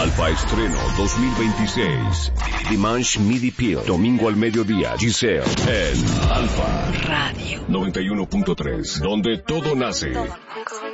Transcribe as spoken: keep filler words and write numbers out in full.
Alfa Estreno dos mil veintiséis. Dimanche Midi Peel. Domingo al mediodía. Giselle. En Alfa Radio noventa y uno punto tres. Donde todo nace. Todo.